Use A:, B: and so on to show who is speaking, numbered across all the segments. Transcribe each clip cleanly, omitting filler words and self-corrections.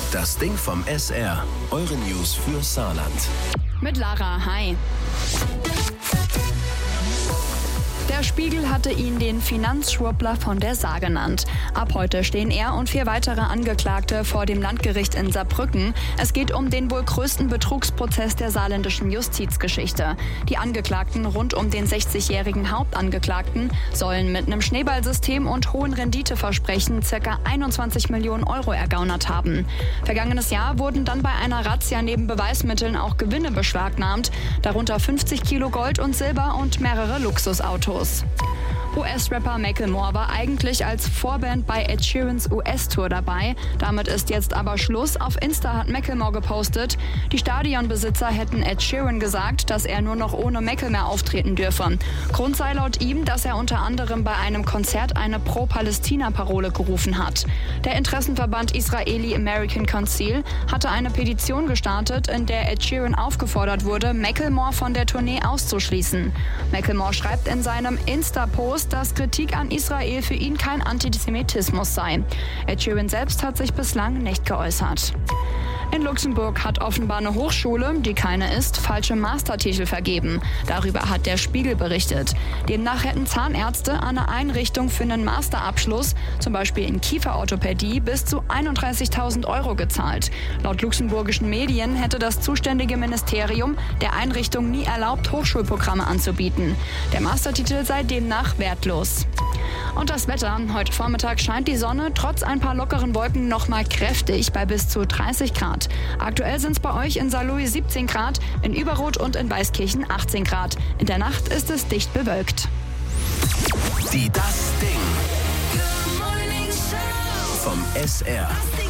A: Das Ding vom SR. Eure News für Saarland.
B: Mit Lara, hi. Der Spiegel hatte ihn den Finanzschwurbler von der Saar genannt. Ab heute stehen er und 4 weitere Angeklagte vor dem Landgericht in Saarbrücken. Es geht um den wohl größten Betrugsprozess der saarländischen Justizgeschichte. Die Angeklagten rund um den 60-jährigen Hauptangeklagten sollen mit einem Schneeballsystem und hohen Renditeversprechen ca. 21 Millionen Euro ergaunert haben. Vergangenes Jahr wurden dann bei einer Razzia neben Beweismitteln auch Gewinne beschlagnahmt, darunter 50 Kilo Gold und Silber und mehrere Luxusautos. US-Rapper Macklemore war eigentlich als Vorband bei Ed Sheerans US-Tour dabei. Damit ist jetzt aber Schluss. Auf Insta hat Macklemore gepostet, die Stadionbesitzer hätten Ed Sheeran gesagt, dass er nur noch ohne Macklemore auftreten dürfe. Grund sei laut ihm, dass er unter anderem bei einem Konzert eine Pro-Palästina-Parole gerufen hat. Der Interessenverband Israeli American Council hatte eine Petition gestartet, in der Ed Sheeran aufgefordert wurde, Macklemore von der Tournee auszuschließen. Macklemore schreibt in seinem Insta-Post, dass Kritik an Israel für ihn kein Antisemitismus sei. Ed Sheeran selbst hat sich bislang nicht geäußert. In Luxemburg hat offenbar eine Hochschule, die keine ist, falsche Mastertitel vergeben. Darüber hat der Spiegel berichtet. Demnach hätten Zahnärzte an einer Einrichtung für einen Masterabschluss, zum Beispiel in Kieferorthopädie, bis zu 31.000 Euro gezahlt. Laut luxemburgischen Medien hätte das zuständige Ministerium der Einrichtung nie erlaubt, Hochschulprogramme anzubieten. Der Mastertitel sei demnach wertlos. Und das Wetter. Heute Vormittag scheint die Sonne trotz ein paar lockeren Wolken noch mal kräftig bei bis zu 30 Grad. Aktuell sind es bei euch in Saarlouis 17 Grad, in Überrot und in Weißkirchen 18 Grad. In der Nacht ist es dicht bewölkt.
A: Die Das Ding vom SR.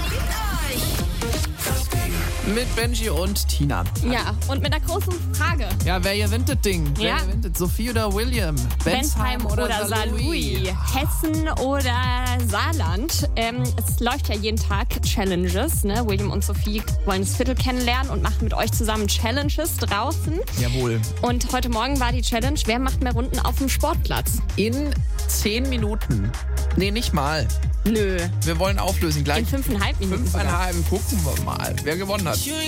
C: Mit Benji und Tina.
D: Ja, und mit einer großen Frage.
C: Ja, wer gewinnt das Ding?
D: Ja.
C: Wer gewinnt? Sophie oder William?
D: Bensheim oder Saarlouis? Hessen oder Saarland? Es läuft ja jeden Tag Challenges. Ne? William und Sophie wollen das Viertel kennenlernen und machen mit euch zusammen Challenges draußen.
C: Jawohl.
D: Und heute Morgen war die Challenge, wer macht mehr Runden auf dem Sportplatz?
C: In 10 Minuten. Nee, nicht mal.
D: Nö.
C: Wir wollen auflösen. Gleich
D: In 5,5 Minuten.
C: 5,5. Gucken wir mal, wer gewonnen hat.